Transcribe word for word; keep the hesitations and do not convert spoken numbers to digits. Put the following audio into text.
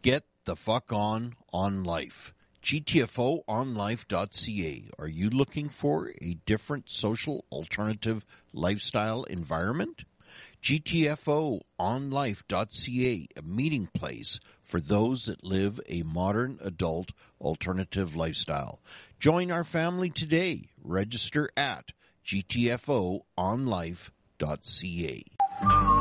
Get the fuck on on life. G T F O on life dot C A. Are you looking for a different social alternative lifestyle environment? G T F O on life dot C A, a meeting place for those that live a modern adult alternative lifestyle. Join our family today. Register at G T F O on life dot C A.